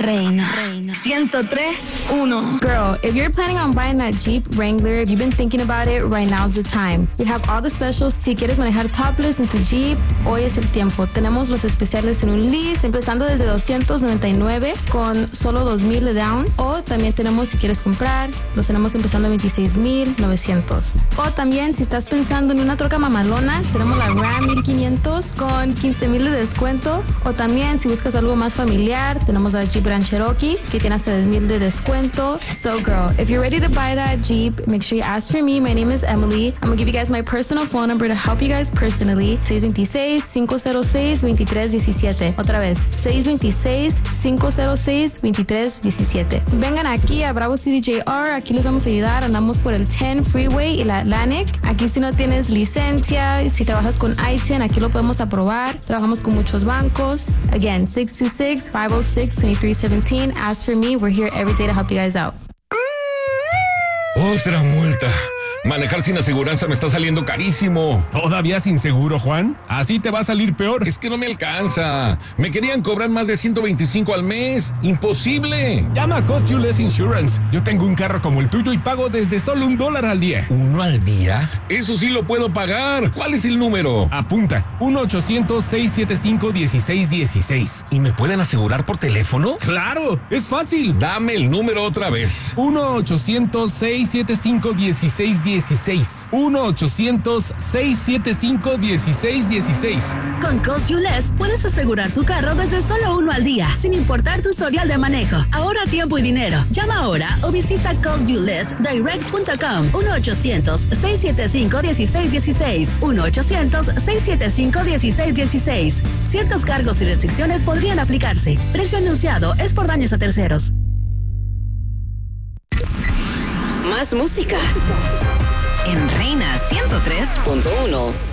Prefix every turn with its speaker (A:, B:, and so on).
A: Reina 103.1.
B: Girl, if you're planning on buying that Jeep Wrangler, if you've been thinking about it, right now's the time. We have all the specials. Si quieres manejar topless en tu Jeep, hoy es el tiempo. Tenemos los especiales en un lease, empezando desde $299 con solo $2,000 de down. O también tenemos, si quieres comprar, los tenemos empezando en $26,900. O también, si estás pensando en una troca mamalona, tenemos la Ram 1500 con $15,000 de descuento. O también, si buscas algo más familiar, tenemos la Jeep Grand Cherokee que tiene hasta $10,000 de descuento. So girl, if you're ready to buy that Jeep, make sure you ask for me. My name is Emily. I'm gonna give you guys my personal phone number to help you guys personally. 626-506-2317. Otra vez, 626-506-2317. Vengan aquí a Bravo CDJR, aquí les vamos a ayudar. Andamos por el 10 Freeway y la Atlantic. Aquí si no tienes licencia, si trabajas con I-10, aquí lo podemos aprobar. Trabajamos con muchos bancos. Again, 626-506-2317. Ask for me. We're here every day to help you guys out.
C: Otra multa. Manejar sin aseguranza me está saliendo carísimo.
D: ¿Todavía sin seguro, Juan? Así te va a salir peor.
C: Es que no me alcanza. Me querían cobrar más de $125 al mes. ¡Imposible!
D: Llama a Cost You Less Insurance. Yo tengo un carro como el tuyo y pago desde solo $1 al día.
C: ¿1 al día? Eso sí lo puedo pagar. ¿Cuál es el número?
D: Apunta. 1-800-675-1616.
C: ¿Y me pueden asegurar por teléfono?
D: ¡Claro! ¡Es fácil!
C: Dame el número otra vez.
D: 1-800-675-1616. 1-800-675-1616.
E: Con Cost You Less puedes asegurar tu carro desde solo $1 al día, sin importar tu historial de manejo. Ahorra tiempo y dinero. Llama ahora o visita costyouLessDirect.com. 1-800-675-1616. 1-800-675-1616. Ciertos cargos y restricciones podrían aplicarse. Precio anunciado es por daños a terceros.
A: Más música en Reina 103.1.